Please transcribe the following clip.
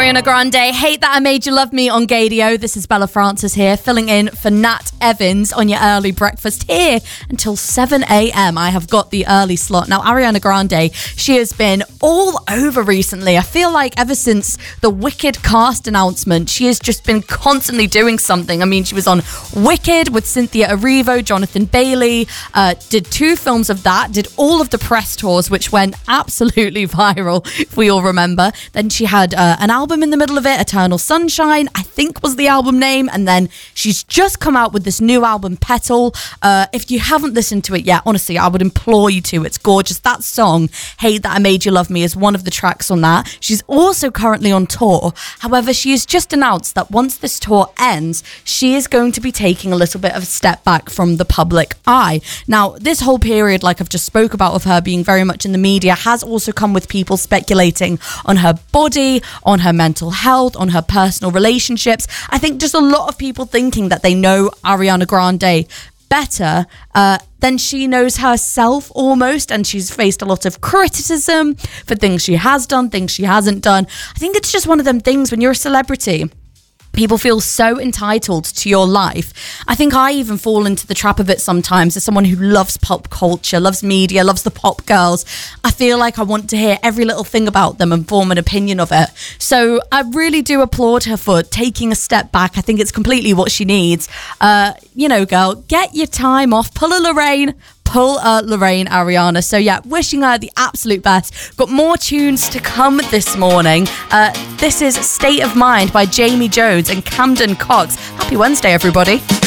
Ariana Grande, Hate That I Made You Love Me on Gadio. This is Bella Francis here, filling in for Nat Evans on your early breakfast here until 7 a.m. I have got the early slot. Now, Ariana Grande, she has been all over recently. I feel like ever since the Wicked cast announcement, she has just been constantly doing something. I mean, she was on Wicked with Cynthia Erivo, Jonathan Bailey, did 2 films of that, did all of the press tours, which went absolutely viral, if we all remember. Then she had an album in the middle of it, Eternal Sunshine, I think was the album name, and then she's just come out with this new album, Petal. If you haven't listened to it yet, honestly, I would implore you to. It's gorgeous. That song, Hate That I Made You Love Me, is one of the tracks on that. She's also currently on tour. However, she has just announced that once this tour ends, she is going to be taking a little bit of a step back from the public eye. Now, this whole period, like I've just spoke about, of her being very much in the media, has also come with people speculating on her body, on her mental health, on her personal relationships. I think just a lot of people thinking that they know Ariana Grande better than she knows herself almost, and she's faced a lot of criticism for things she has done, things she hasn't done. I think it's just one of them things when you're a celebrity. People feel so entitled to your life. I think I even fall into the trap of it sometimes as someone who loves pop culture, loves media, loves the pop girls. I feel like I want to hear every little thing about them and form an opinion of it. So I really do applaud her for taking a step back. I think it's completely what she needs. Girl, get your time off. Pull a Lorraine, Ariana. So yeah, wishing her the absolute best. Got more tunes to come this morning. This is State of Mind by Jamie Jones and Camden Cox. Happy Wednesday, everybody.